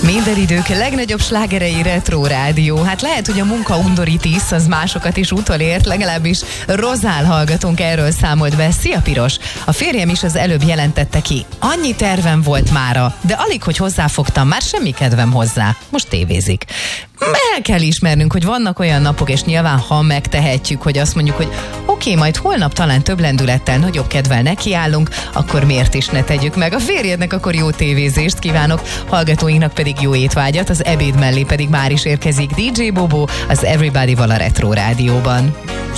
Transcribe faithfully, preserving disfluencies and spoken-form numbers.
Minden idők legnagyobb slágerei Retro Rádió. Hát lehet, hogy a munka undorít az másokat is utolért, legalábbis Rozál hallgatónk erről számolt be. Szia Piros! A férjem is az előbb jelentette ki. Annyi tervem volt mára, de alig, hogy hozzáfogtam, már semmi kedvem hozzá. Most tévézik. El kell ismernünk, hogy vannak olyan napok, és nyilván ha megtehetjük, hogy azt mondjuk, hogy oké, okay, majd holnap talán több lendülettel, nagyobb kedvel nekiállunk, akkor miért is ne tegyük meg? A férjednek akkor jó tévézést kívánok, hallgatóinknak pedig jó étvágyat, az ebéd mellé pedig már is érkezik dé dzsé Bobo az Everybody-val a Retro Rádióban.